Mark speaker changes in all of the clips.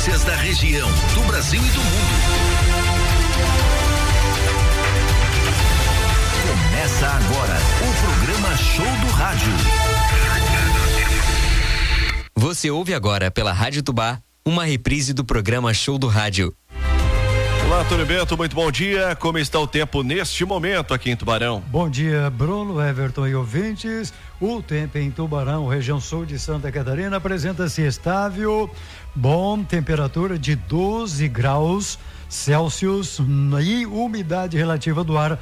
Speaker 1: notícias da região, do Brasil e do mundo. Começa agora o programa Show do Rádio.
Speaker 2: Você ouve agora pela Rádio Tubá uma reprise do programa Show do Rádio.
Speaker 3: Olá, Antônio Bento, muito bom dia. Como está o tempo neste momento aqui em Tubarão?
Speaker 4: Bom dia, Bruno, Everton e ouvintes. O tempo em Tubarão, região sul de Santa Catarina, apresenta-se estável, bom, temperatura de 12 graus Celsius e umidade relativa do ar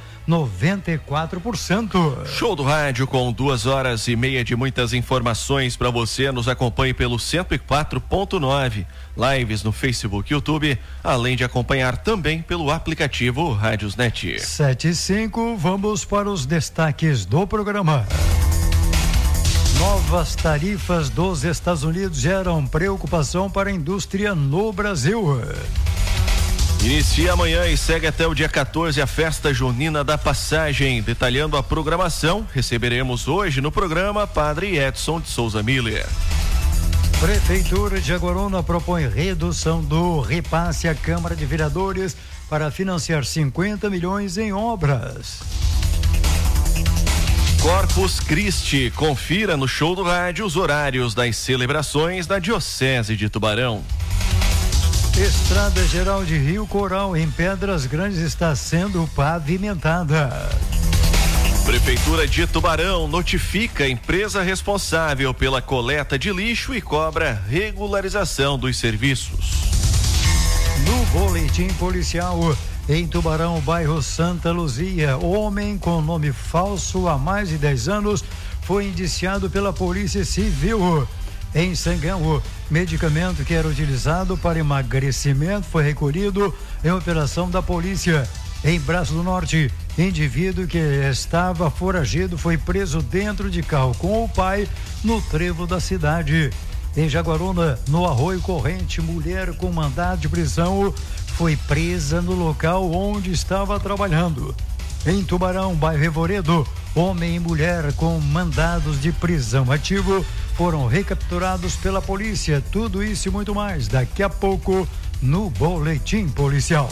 Speaker 4: 94%.
Speaker 3: Show do Rádio com 2h30 de muitas informações para você. Nos acompanhe pelo 104.9, lives no Facebook e YouTube, além de acompanhar também pelo aplicativo Rádiosnet.
Speaker 4: 7h05, vamos para os destaques do programa. Novas tarifas dos Estados Unidos geram preocupação para a indústria no Brasil.
Speaker 3: Inicia amanhã e segue até o dia 14 a festa junina da passagem. Detalhando a programação, receberemos hoje no programa Padre Edson de Souza Miller.
Speaker 4: Prefeitura de Jaguaruna propõe redução do repasse à Câmara de Vereadores para financiar 50 milhões em obras.
Speaker 3: Corpus Christi, confira no Show do Rádio os horários das celebrações da Diocese de Tubarão.
Speaker 4: Estrada Geral de Rio Coral, em Pedras Grandes, está sendo pavimentada.
Speaker 3: Prefeitura de Tubarão notifica a empresa responsável pela coleta de lixo e cobra regularização dos serviços.
Speaker 4: No boletim policial, em Tubarão, bairro Santa Luzia, homem com nome falso há mais de 10 anos foi indiciado pela Polícia Civil. Em Sangão, medicamento que era utilizado para emagrecimento foi recolhido em operação da polícia. Em Braço do Norte, indivíduo que estava foragido foi preso dentro de carro com o pai no trevo da cidade. Em Jaguaruna, no Arroio Corrente, mulher com mandado de prisão foi presa no local onde estava trabalhando. Em Tubarão, bairro Revoredo, homem e mulher com mandados de prisão ativo foram recapturados pela polícia. Tudo isso e muito mais daqui a pouco no boletim policial.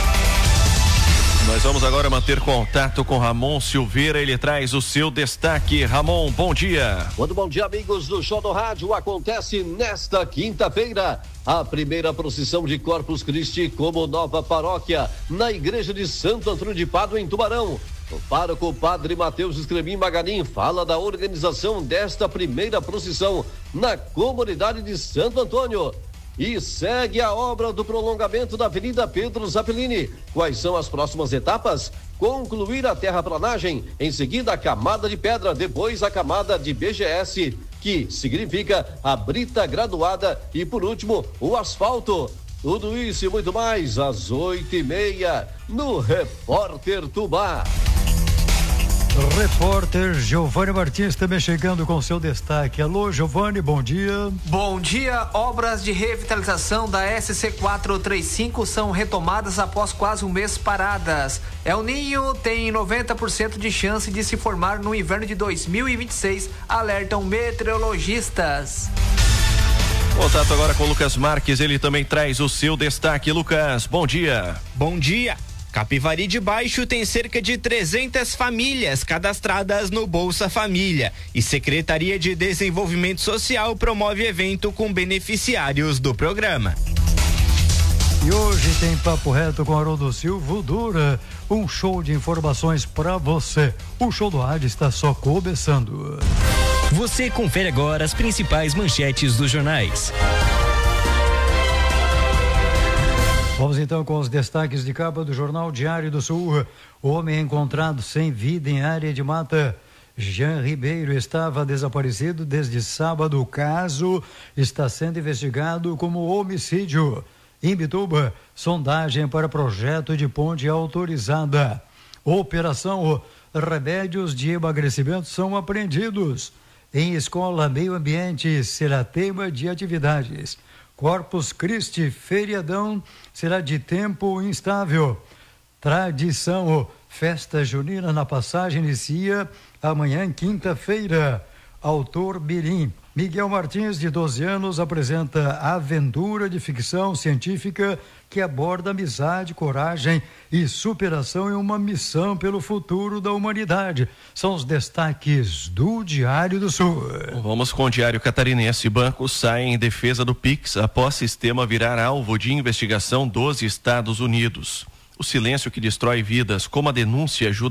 Speaker 3: Nós vamos agora manter contato com Ramon Silveira, ele traz o seu destaque. Ramon, bom dia.
Speaker 5: Muito bom dia, amigos do Show do Rádio. Acontece nesta quinta-feira a primeira procissão de Corpus Christi como nova paróquia na igreja de Santo Antônio de Pádua, em Tubarão. O pároco Padre Mateus Escremin Maganin fala da organização desta primeira procissão na comunidade de Santo Antônio. E segue a obra do prolongamento da Avenida Pedro Zappellini. Quais são as próximas etapas? Concluir a terraplanagem, em seguida a camada de pedra, depois a camada de BGS, que significa a brita graduada, e por último o asfalto. Tudo isso e muito mais às 8h30 no Repórter Tubá.
Speaker 4: Repórter Giovanni Martins também chegando com seu destaque. Alô, Giovanni, bom dia.
Speaker 6: Bom dia. Obras de revitalização da SC 435 são retomadas após quase um mês paradas. El Ninho tem 90% de chance de se formar no inverno de 2026, alertam meteorologistas.
Speaker 3: Contato agora com o Lucas Marques, ele também traz o seu destaque. Lucas, bom dia.
Speaker 7: Bom dia. Capivari de Baixo tem cerca de 300 famílias cadastradas no Bolsa Família e Secretaria de Desenvolvimento Social promove evento com beneficiários do programa.
Speaker 4: E hoje tem Papo Reto com Haroldo Silva Dura, um show de informações para você. O Show do Rádio está só começando.
Speaker 2: Você confere agora as principais manchetes dos jornais.
Speaker 4: Vamos então com os destaques de capa do Jornal Diário do Sul. O homem encontrado sem vida em área de mata. Jean Ribeiro estava desaparecido desde sábado. O caso está sendo investigado como homicídio. Em Bituba, sondagem para projeto de ponte autorizada. Operação Remédios de emagrecimento são apreendidos. Em escola, meio ambiente será tema de atividades. Corpus Christi, feriadão, será de tempo instável. Tradição, festa junina na passagem inicia amanhã, quinta-feira. Autor Birim, Miguel Martins, de 12 anos, apresenta aventura de ficção científica que aborda amizade, coragem e superação em uma missão pelo futuro da humanidade. São os destaques do Diário do Sul.
Speaker 3: Vamos com o Diário Catarinense. Bancos saem em defesa do Pix após sistema virar alvo de investigação dos Estados Unidos. O silêncio que destrói vidas, como a denúncia ajuda